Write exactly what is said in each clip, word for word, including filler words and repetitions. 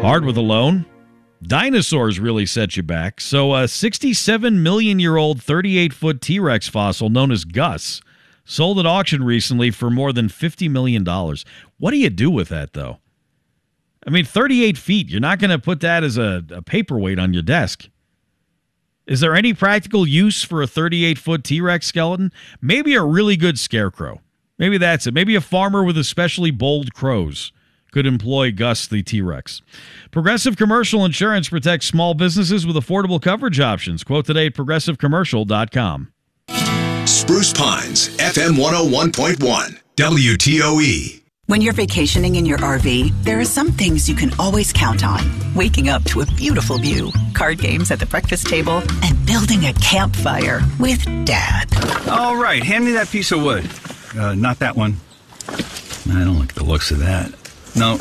Hard with a loan. Dinosaurs really set you back. So a sixty-seven million year old thirty-eight foot T-Rex fossil known as Gus sold at auction recently for more than fifty million dollars. What do you do with that, though? I mean, thirty-eight feet. You're not going to put that as a, a paperweight on your desk. Is there any practical use for a thirty-eight foot T-Rex skeleton? Maybe a really good scarecrow. Maybe that's it. Maybe a farmer with especially bold crows could employ Gus the T-Rex. Progressive Commercial Insurance protects small businesses with affordable coverage options. Quote today at progressive commercial dot com. Spruce Pines, F M one oh one point one, W T O E. When you're vacationing in your R V, there are some things you can always count on. Waking up to a beautiful view, card games at the breakfast table, and building a campfire with Dad. All right, hand me that piece of wood. Uh, not that one. I don't like the looks of that. No.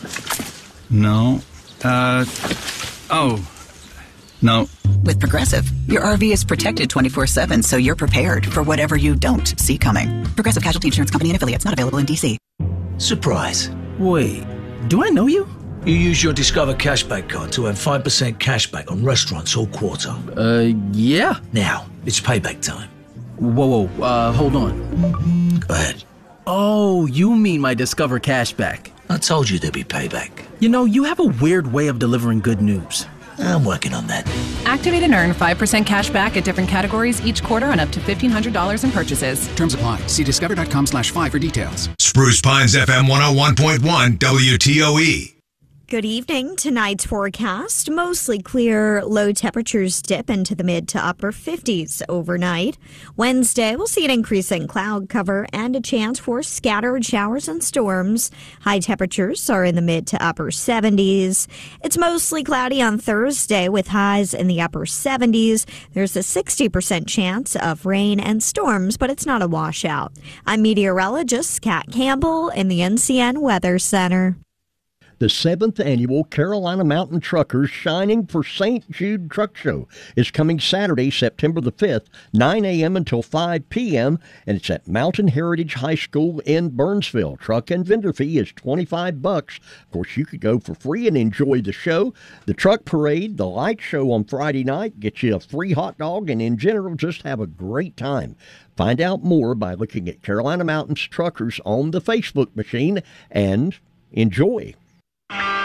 No. Uh, oh. No. With Progressive, your R V is protected twenty-four seven, so you're prepared for whatever you don't see coming. Progressive Casualty Insurance Company and affiliates, not available in D C. Surprise. Wait, do I know you? You use your Discover Cashback card to earn five percent cashback on restaurants all quarter. Uh, yeah. Now, it's payback time. Whoa, whoa, uh, hold on. Go ahead. Oh, you mean my Discover Cashback. I told you there'd be payback. You know, you have a weird way of delivering good news. I'm working on that. Activate and earn five percent cash back at different categories each quarter on up to fifteen hundred dollars in purchases. Terms apply. See discover.com slash five for details. Spruce Pines, F M one oh one point one, W T O E. Good evening. Tonight's forecast, mostly clear. Low temperatures dip into the mid to upper fifties overnight. Wednesday, we'll see an increase in cloud cover and a chance for scattered showers and storms. High temperatures are in the mid to upper seventies. It's mostly cloudy on Thursday with highs in the upper seventies. There's a sixty percent chance of rain and storms, but it's not a washout. I'm meteorologist Kat Campbell in the N C N Weather Center. The seventh annual Carolina Mountain Truckers Shining for Saint Jude Truck Show is coming Saturday, September the fifth, nine a.m. until five p.m., and it's at Mountain Heritage High School in Burnsville. Truck and vendor fee is twenty-five bucks. Of course, you could go for free and enjoy the show. The truck parade, the light show on Friday night, get you a free hot dog, and in general, just have a great time. Find out more by looking at Carolina Mountains Truckers on the Facebook machine and enjoy.